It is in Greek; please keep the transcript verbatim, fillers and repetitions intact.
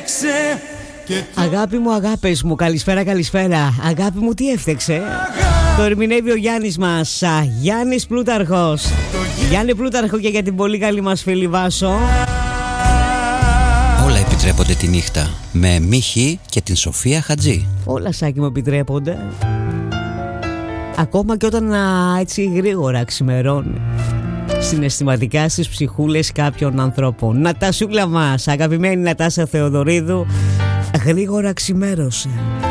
έφτιαξε. Αγάπη μου, αγάπες μου, καλησπέρα, καλησπέρα. Αγάπη μου, τι έφτιαξε. Το ερμηνεύει ο Γιάννης μας, Γιάννης Πλούταρχος. Γιάννη Πλούταρχο και για την πολύ καλή μας φίλη Βάσο. Όλα επιτρέπονται τη νύχτα με Μίχη και την Σοφία Χατζή. Όλα, Σάκη μου, επιτρέπονται. Ακόμα και όταν α, έτσι γρήγορα ξημερώνει συναισθηματικά στις ψυχούλες κάποιων ανθρώπων. Νατασούλα μας, αγαπημένη Νατάσα Θεοδωρίδου, γρήγορα ξημέρωσε.